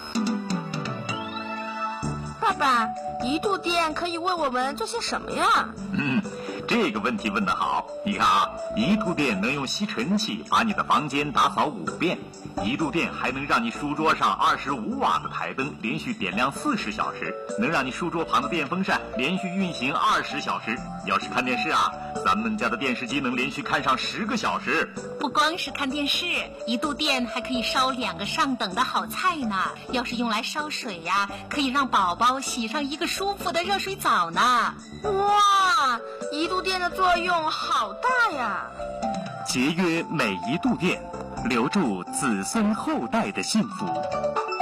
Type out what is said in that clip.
爸爸，1度电可以为我们做些什么呀？ 这个问题问得好。你看啊，1度电能用吸尘器把你的房间打扫5遍，1度电还能让你书桌上25瓦的台灯连续点亮40小时，能让你书桌旁的电风扇连续运行20小时。要是看电视啊，咱们家的电视机能连续看上10个小时。 不光是看电视，1度电还可以烧2个上等的好菜呢。要是用来烧水呀，可以让宝宝洗上一个舒服的热水澡呢。 哇，1度电的作用好大呀！ 节约每1度电，留住子孙后代的幸福。